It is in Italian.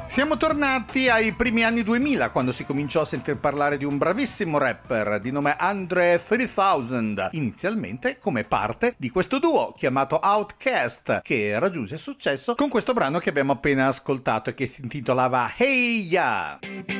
Siamo tornati ai primi anni 2000, quando si cominciò a sentir parlare di un bravissimo rapper di nome Andre 3000, inizialmente come parte di questo duo chiamato Outkast, che raggiunse successo con questo brano che abbiamo appena ascoltato e che si intitolava Hey Ya.